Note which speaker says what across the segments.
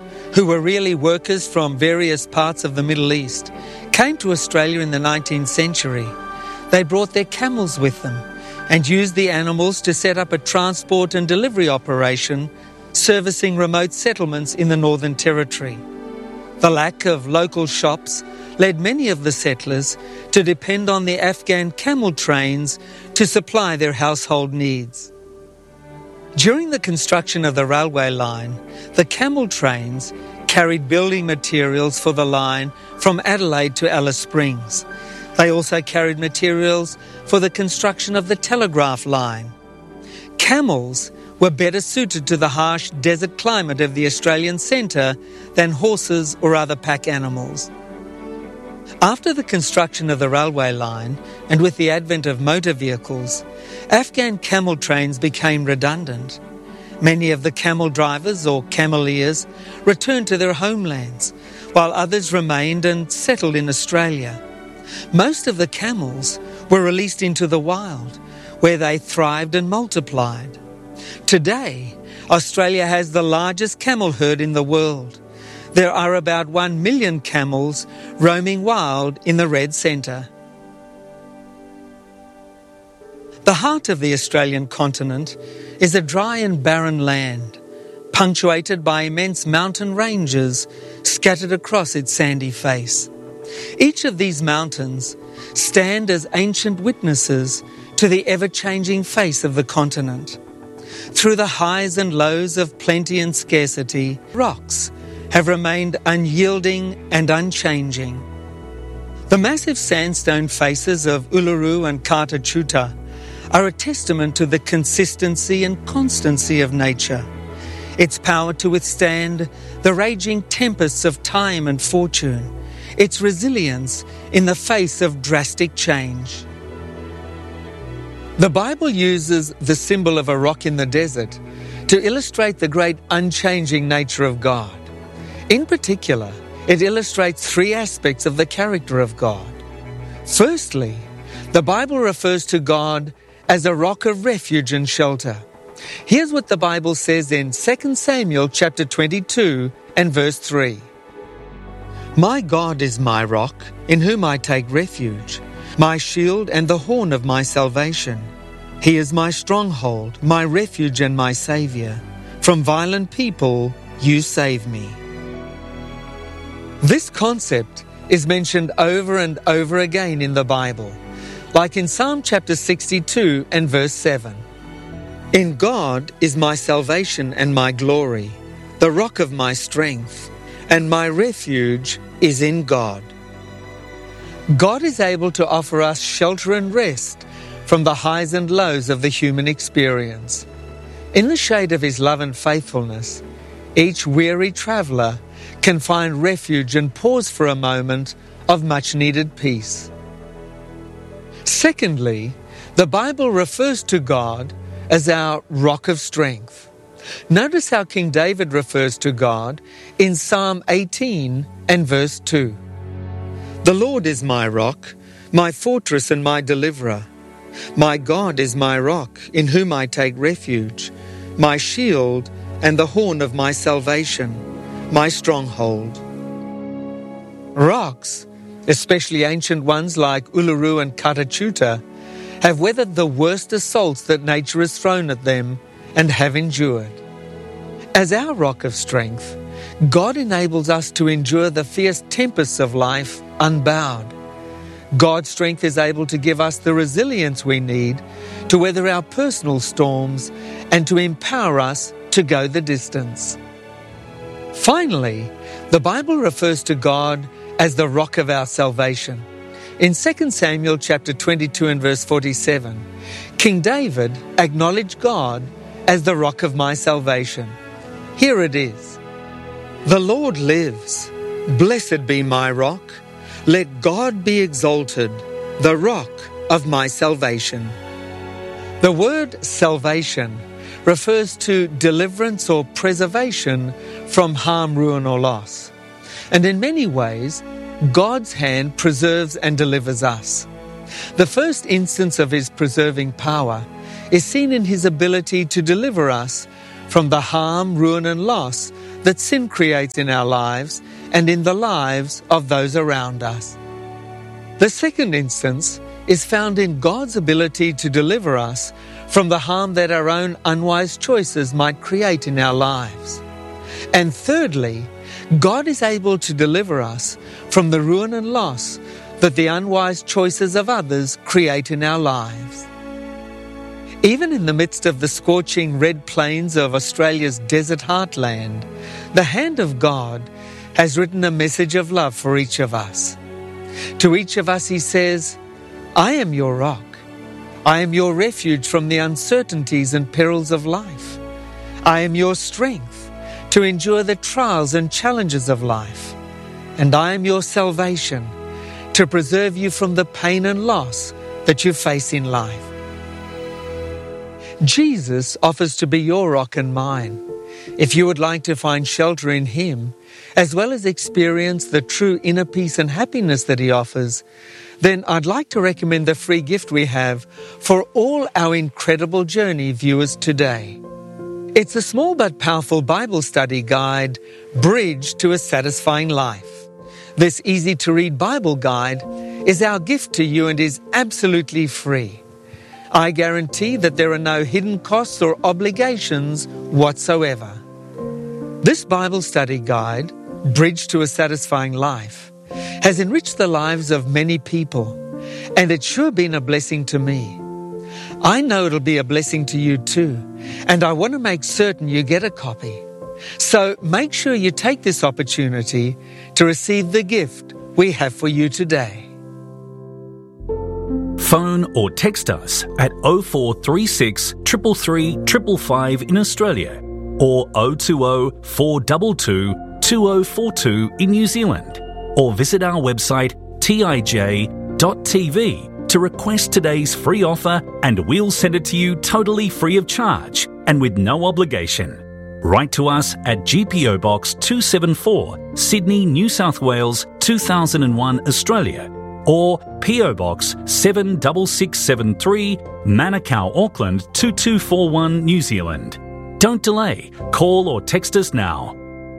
Speaker 1: who were really workers from various parts of the Middle East, came to Australia in the 19th century. They brought their camels with them and used the animals to set up a transport and delivery operation servicing remote settlements in the Northern Territory. The lack of local shops led many of the settlers to depend on the Afghan camel trains to supply their household needs. During the construction of the railway line, the camel trains carried building materials for the line from Adelaide to Alice Springs. They also carried materials for the construction of the telegraph line. Camels were better suited to the harsh desert climate of the Australian centre than horses or other pack animals. After the construction of the railway line and with the advent of motor vehicles, Afghan camel trains became redundant. Many of the camel drivers or cameleers returned to their homelands, while others remained and settled in Australia. Most of the camels were released into the wild, where they thrived and multiplied. Today, Australia has the largest camel herd in the world. There are about 1 million camels roaming wild in the Red Centre. The heart of the Australian continent is a dry and barren land, punctuated by immense mountain ranges scattered across its sandy face. Each of these mountains stand as ancient witnesses to the ever-changing face of the continent. Through the highs and lows of plenty and scarcity, rocks have remained unyielding and unchanging. The massive sandstone faces of Uluru and Kata Tjuta are a testament to the consistency and constancy of nature, its power to withstand the raging tempests of time and fortune, its resilience in the face of drastic change. The Bible uses the symbol of a rock in the desert to illustrate the great unchanging nature of God. In particular, it illustrates three aspects of the character of God. Firstly, the Bible refers to God as a rock of refuge and shelter. Here's what the Bible says in 2 Samuel chapter 22 and verse 3. My God is my rock, in whom I take refuge, my shield and the horn of my salvation. He is my stronghold, my refuge and my Saviour. From violent people you save me. This concept is mentioned over and over again in the Bible, like in Psalm chapter 62 and verse 7. In God is my salvation and my glory, the rock of my strength, and my refuge is in God. God is able to offer us shelter and rest from the highs and lows of the human experience. In the shade of His love and faithfulness, each weary traveller can find refuge and pause for a moment of much-needed peace. Secondly, the Bible refers to God as our rock of strength. Notice how King David refers to God in Psalm 18 and verse 2. The Lord is my rock, my fortress and my deliverer. My God is my rock, in whom I take refuge, my shield and the horn of my salvation, my stronghold. Rocks, especially ancient ones like Uluru and Kata Tjuta, have weathered the worst assaults that nature has thrown at them and have endured. As our rock of strength, God enables us to endure the fierce tempests of life unbowed. God's strength is able to give us the resilience we need to weather our personal storms and to empower us to go the distance. Finally, the Bible refers to God as the rock of our salvation. In 2 Samuel chapter 22 and verse 47, King David acknowledged God as the rock of my salvation. Here it is. The Lord lives. Blessed be my rock. Let God be exalted, the rock of my salvation. The word salvation refers to deliverance or preservation from harm, ruin or loss. And in many ways, God's hand preserves and delivers us. The first instance of His preserving power is seen in His ability to deliver us from the harm, ruin and loss that sin creates in our lives and in the lives of those around us. The second instance is found in God's ability to deliver us from the harm that our own unwise choices might create in our lives. And thirdly, God is able to deliver us from the ruin and loss that the unwise choices of others create in our lives. Even in the midst of the scorching red plains of Australia's desert heartland, the hand of God has written a message of love for each of us. To each of us he says, "I am your rock. I am your refuge from the uncertainties and perils of life. I am your strength to endure the trials and challenges of life. And I am your salvation to preserve you from the pain and loss that you face in life." Jesus offers to be your rock and mine. If you would like to find shelter in Him, as well as experience the true inner peace and happiness that He offers, then I'd like to recommend the free gift we have for all our Incredible Journey viewers today. It's a small but powerful Bible study guide, Bridge to a Satisfying Life. This easy-to-read Bible guide is our gift to you and is absolutely free. I guarantee that there are no hidden costs or obligations whatsoever. This Bible study guide, Bridge to a Satisfying Life, has enriched the lives of many people, and it's sure been a blessing to me. I know it'll be a blessing to you too, and I want to make certain you get a copy. So make sure you take this opportunity to receive the gift we have for you today.
Speaker 2: Phone or text us at 0436 333 555 in Australia or 020 422 2042 in New Zealand, or visit our website tij.tv to request today's free offer, and we'll send it to you totally free of charge and with no obligation. Write to us at GPO Box 274, Sydney, New South Wales 2001 Australia, or PO Box 76673, Manukau, Auckland 2241 New Zealand. Don't delay. Call or text us now.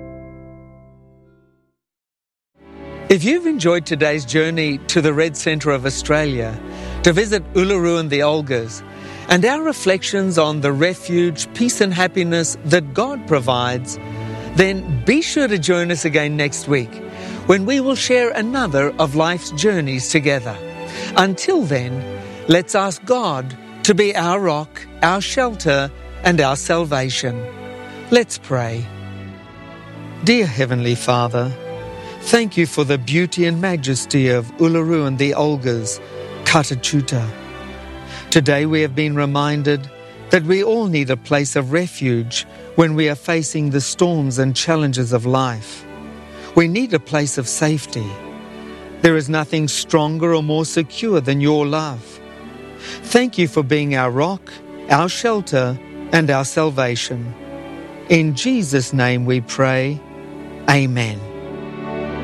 Speaker 1: If you've enjoyed today's journey to the Red Centre of Australia to visit Uluru and the Olgas, and our reflections on the refuge, peace and happiness that God provides, then be sure to join us again next week when we will share another of life's journeys together. Until then, let's ask God to be our rock, our shelter, and our salvation. Let's pray. Dear Heavenly Father, thank you for the beauty and majesty of Uluru and the Olgas, Kata Tjuta. Today we have been reminded that we all need a place of refuge when we are facing the storms and challenges of life. We need a place of safety. There is nothing stronger or more secure than your love. Thank you for being our rock, our shelter, and our salvation. In Jesus' name we pray. Amen.